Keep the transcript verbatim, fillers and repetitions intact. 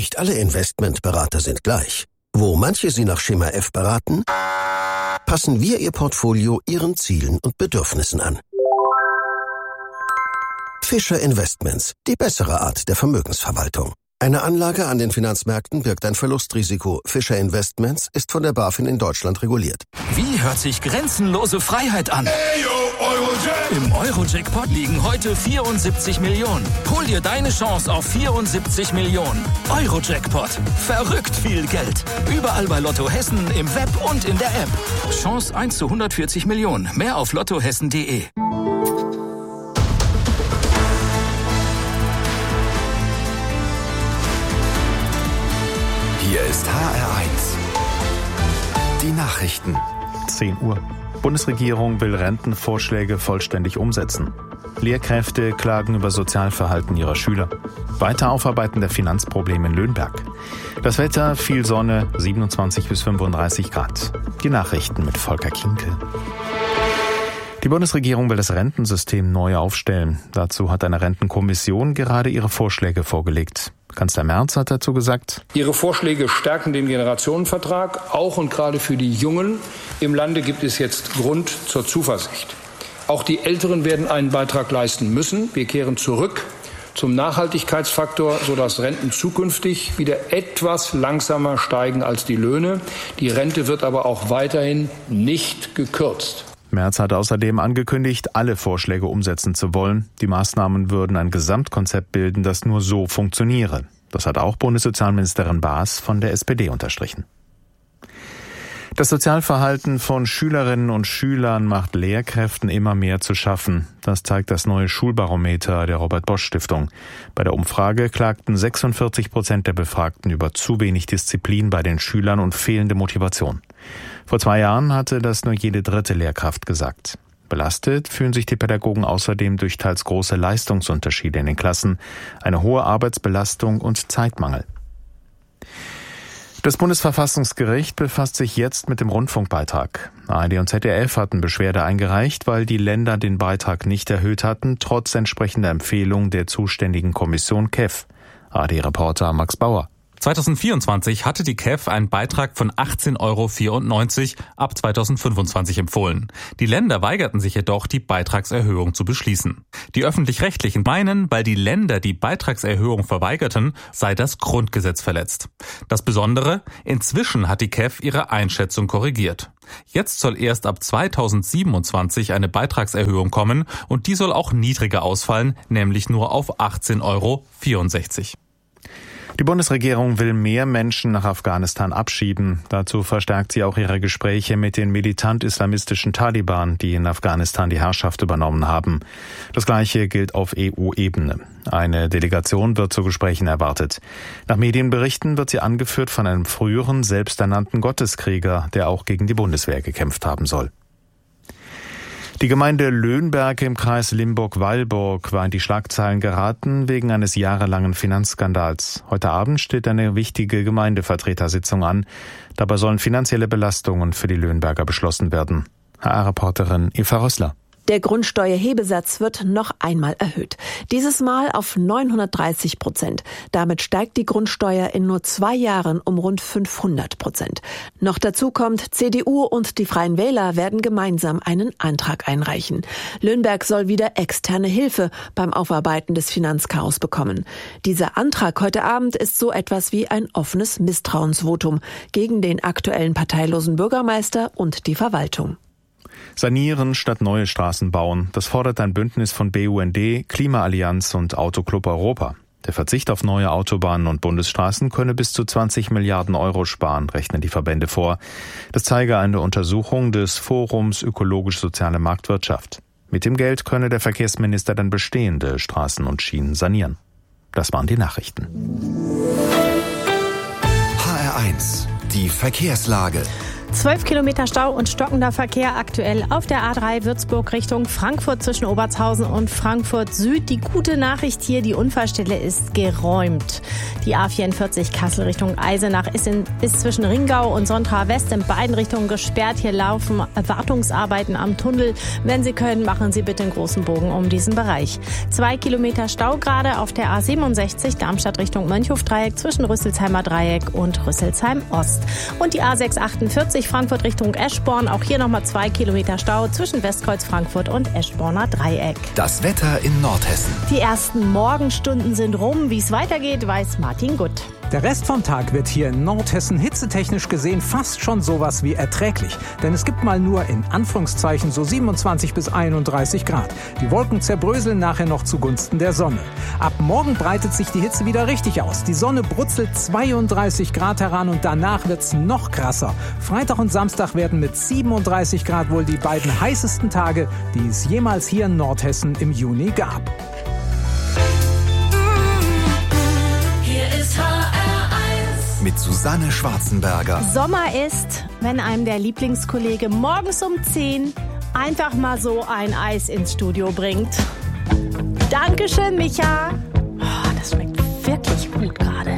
Nicht alle Investmentberater sind gleich. Wo manche Sie nach Schema F beraten, passen wir Ihr Portfolio Ihren Zielen und Bedürfnissen an. Fischer Investments, die bessere Art der Vermögensverwaltung. Eine Anlage an den Finanzmärkten birgt ein Verlustrisiko. Fischer Investments ist von der BaFin in Deutschland reguliert. Wie hört sich grenzenlose Freiheit an? Im Euro-Jackpot liegen heute vierundsiebzig Millionen. Hol dir deine Chance auf vierundsiebzig Millionen. Euro-Jackpot. Verrückt viel Geld. Überall bei Lotto Hessen, im Web und in der App. Chance eins zu hundertvierzig Millionen. Mehr auf lottohessen punkt de. Hier ist H R eins. Die Nachrichten. zehn Uhr. Bundesregierung will Rentenvorschläge vollständig umsetzen. Lehrkräfte klagen über Sozialverhalten ihrer Schüler. Weiter Aufarbeiten der Finanzprobleme in Löhnberg. Das Wetter, viel Sonne, siebenundzwanzig bis fünfunddreißig Grad. Die Nachrichten mit Volker Kinkel. Die Bundesregierung will das Rentensystem neu aufstellen. Dazu hat eine Rentenkommission gerade ihre Vorschläge vorgelegt. Kanzler Merz hat dazu gesagt: Ihre Vorschläge stärken den Generationenvertrag. Auch und gerade für die Jungen im Lande gibt es jetzt Grund zur Zuversicht. Auch die Älteren werden einen Beitrag leisten müssen. Wir kehren zurück zum Nachhaltigkeitsfaktor, sodass Renten zukünftig wieder etwas langsamer steigen als die Löhne. Die Rente wird aber auch weiterhin nicht gekürzt. Merz hat außerdem angekündigt, alle Vorschläge umsetzen zu wollen. Die Maßnahmen würden ein Gesamtkonzept bilden, das nur so funktioniere. Das hat auch Bundessozialministerin Baas von der S P D unterstrichen. Das Sozialverhalten von Schülerinnen und Schülern macht Lehrkräften immer mehr zu schaffen. Das zeigt das neue Schulbarometer der Robert-Bosch-Stiftung. Bei der Umfrage klagten sechsundvierzig Prozent der Befragten über zu wenig Disziplin bei den Schülern und fehlende Motivation. Vor zwei Jahren hatte das nur jede dritte Lehrkraft gesagt. Belastet fühlen sich die Pädagogen außerdem durch teils große Leistungsunterschiede in den Klassen, eine hohe Arbeitsbelastung und Zeitmangel. Das Bundesverfassungsgericht befasst sich jetzt mit dem Rundfunkbeitrag. A R D und Z D F hatten Beschwerde eingereicht, weil die Länder den Beitrag nicht erhöht hatten, trotz entsprechender Empfehlung der zuständigen Kommission K E F. A R D-Reporter Max Bauer. zweitausendvierundzwanzig hatte die K E F einen Beitrag von achtzehn Euro vierundneunzig ab zweitausendfünfundzwanzig empfohlen. Die Länder weigerten sich jedoch, die Beitragserhöhung zu beschließen. Die Öffentlich-Rechtlichen meinen, weil die Länder die Beitragserhöhung verweigerten, sei das Grundgesetz verletzt. Das Besondere, inzwischen hat die K E F ihre Einschätzung korrigiert. Jetzt soll erst ab zweitausendsiebenundzwanzig eine Beitragserhöhung kommen und die soll auch niedriger ausfallen, nämlich nur auf achtzehn Euro vierundsechzig. Die Bundesregierung will mehr Menschen nach Afghanistan abschieben. Dazu verstärkt sie auch ihre Gespräche mit den militant-islamistischen Taliban, die in Afghanistan die Herrschaft übernommen haben. Das Gleiche gilt auf E U-Ebene. Eine Delegation wird zu Gesprächen erwartet. Nach Medienberichten wird sie angeführt von einem früheren, selbsternannten Gotteskrieger, der auch gegen die Bundeswehr gekämpft haben soll. Die Gemeinde Löhnberg im Kreis Limburg-Weilburg war in die Schlagzeilen geraten wegen eines jahrelangen Finanzskandals. Heute Abend steht eine wichtige Gemeindevertretersitzung an. Dabei sollen finanzielle Belastungen für die Löhnberger beschlossen werden. H R-Reporterin Eva Rössler. Der Grundsteuerhebesatz wird noch einmal erhöht. Dieses Mal auf neunhundertdreißig Prozent. Damit steigt die Grundsteuer in nur zwei Jahren um rund fünfhundert Prozent. Noch dazu kommt, C D U und die Freien Wähler werden gemeinsam einen Antrag einreichen. Löhnberg soll wieder externe Hilfe beim Aufarbeiten des Finanzchaos bekommen. Dieser Antrag heute Abend ist so etwas wie ein offenes Misstrauensvotum gegen den aktuellen parteilosen Bürgermeister und die Verwaltung. Sanieren statt neue Straßen bauen, das fordert ein Bündnis von B U N D, Klimaallianz und Autoclub Europa. Der Verzicht auf neue Autobahnen und Bundesstraßen könne bis zu zwanzig Milliarden Euro sparen, rechnen die Verbände vor. Das zeige eine Untersuchung des Forums Ökologisch-Soziale Marktwirtschaft. Mit dem Geld könne der Verkehrsminister dann bestehende Straßen und Schienen sanieren. Das waren die Nachrichten. H R eins, die Verkehrslage. zwölf Kilometer Stau und stockender Verkehr aktuell auf der A drei Würzburg Richtung Frankfurt zwischen Obertshausen und Frankfurt Süd. Die gute Nachricht hier, die Unfallstelle ist geräumt. Die A vierundvierzig Kassel Richtung Eisenach ist, in, ist zwischen Ringau und Sontra West in beiden Richtungen gesperrt. Hier laufen Wartungsarbeiten am Tunnel. Wenn Sie können, machen Sie bitte einen großen Bogen um diesen Bereich. Zwei Kilometer Stau gerade auf der A siebenundsechzig Darmstadt Richtung Mönchhofdreieck zwischen Rüsselsheimer Dreieck und Rüsselsheim Ost. Und die A sechshundertachtundvierzig Frankfurt Richtung Eschborn. Auch hier nochmal zwei Kilometer Stau zwischen Westkreuz Frankfurt und Eschborner Dreieck. Das Wetter in Nordhessen. Die ersten Morgenstunden sind rum. Wie es weitergeht, weiß Martin Gutt. Der Rest vom Tag wird hier in Nordhessen hitzetechnisch gesehen fast schon sowas wie erträglich. Denn es gibt mal nur in Anführungszeichen so siebenundzwanzig bis einunddreißig Grad. Die Wolken zerbröseln nachher noch zugunsten der Sonne. Ab morgen breitet sich die Hitze wieder richtig aus. Die Sonne brutzelt zweiunddreißig Grad heran und danach wird's noch krasser. Freitag und Samstag werden mit siebenunddreißig Grad wohl die beiden heißesten Tage, die es jemals hier in Nordhessen im Juni gab. Mit Susanne Schwarzenberger. Sommer ist, wenn einem der Lieblingskollege morgens um zehn einfach mal so ein Eis ins Studio bringt. Dankeschön, Micha. Oh, das schmeckt wirklich gut gerade.